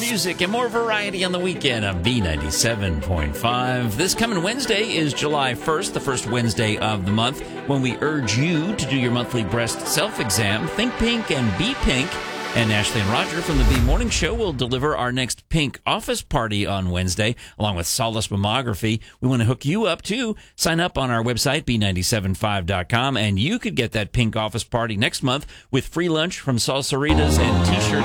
music and more variety on the weekend on B97.5. This coming Wednesday is July 1st, the first Wednesday of the month, when we urge you to do your monthly breast self-exam. Think pink and be pink. And Ashley and Roger from the B Morning Show will deliver our next pink office party on Wednesday, along with Solace Mammography. We want to hook you up, too. Sign up on our website, B975.com, and you could get that pink office party next month with free lunch from Salsaritas and T-shirts